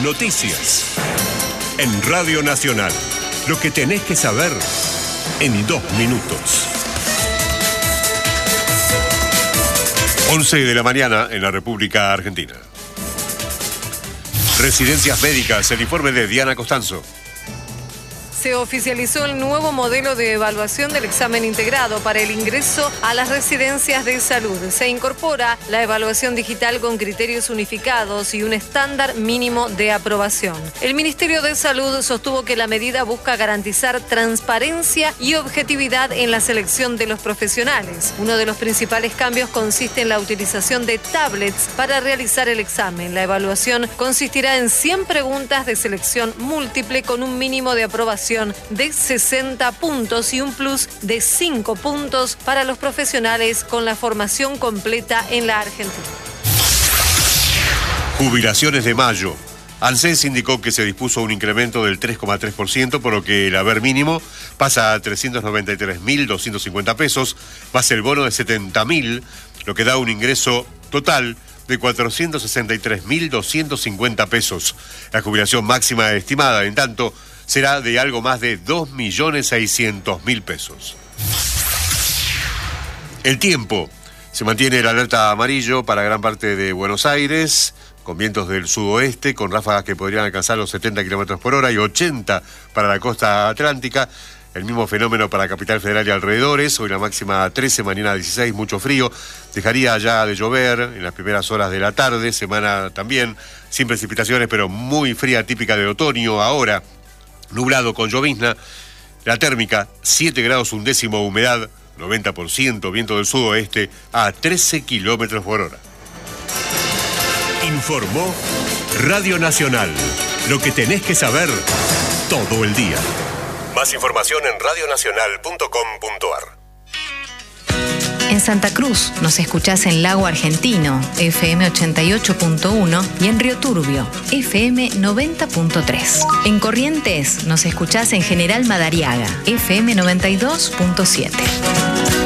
Noticias. En Radio Nacional. Lo que tenés que saber en 2 minutos. 11 de la mañana en la República Argentina. Residencias médicas, el informe de Diana Costanzo. Se oficializó el nuevo modelo de evaluación del examen integrado para el ingreso a las residencias de salud. Se incorpora la evaluación digital con criterios unificados y un estándar mínimo de aprobación. El Ministerio de Salud sostuvo que la medida busca garantizar transparencia y objetividad en la selección de los profesionales. Uno de los principales cambios consiste en la utilización de tablets para realizar el examen. La evaluación consistirá en 100 preguntas de selección múltiple con un mínimo de aprobación de 60 puntos y un plus de 5 puntos para los profesionales con la formación completa en la Argentina. Jubilaciones de mayo. ANSES indicó que se dispuso un incremento del 3,3%, por lo que el haber mínimo pasa a 393.250 pesos, más el bono de 70.000, lo que da un ingreso total de 463.250 pesos. La jubilación máxima estimada, en tanto, será de algo más de 2.600.000 pesos. El tiempo. Se mantiene el alerta amarillo para gran parte de Buenos Aires, con vientos del sudoeste, con ráfagas que podrían alcanzar los 70 kilómetros por hora y 80 para la costa atlántica. El mismo fenómeno para Capital Federal y alrededores. Hoy la máxima 13, mañana 16, mucho frío. Dejaría ya de llover en las primeras horas de la tarde. Semana también sin precipitaciones, pero muy fría, típica de otoño. Ahora, nublado con llovizna. La térmica, 7 grados 1 décimo, humedad 90%, viento del sudoeste a 13 kilómetros por hora. Informó Radio Nacional. Lo que tenés que saber todo el día. Más información en radionacional.com.ar. En Santa Cruz nos escuchás en Lago Argentino, FM 88.1, y en Río Turbio, FM 90.3. En Corrientes nos escuchás en General Madariaga, FM 92.7.